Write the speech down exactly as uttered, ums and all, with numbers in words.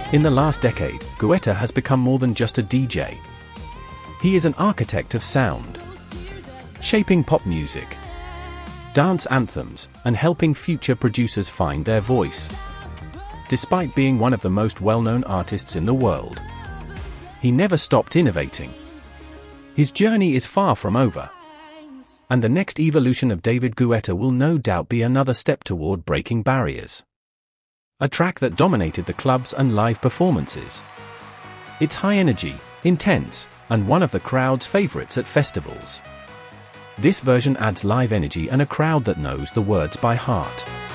In the last decade, Guetta has become more than just a D J. He is an architect of sound, shaping pop music, dance anthems, and helping future producers find their voice. Despite being one of the most well-known artists in the world, he never stopped innovating. His journey is far from over, and the next evolution of David Guetta will no doubt be another step toward breaking barriers. A track that dominated the clubs and live performances. It's high energy, intense, and one of the crowd's favorites at festivals. This version adds live energy and a crowd that knows the words by heart.